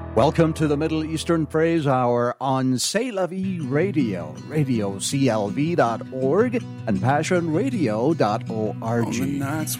Welcome to the Middle Eastern Phrase Hour on C'est La Vie Radio, radioclv.org and passionradio.org. On the nights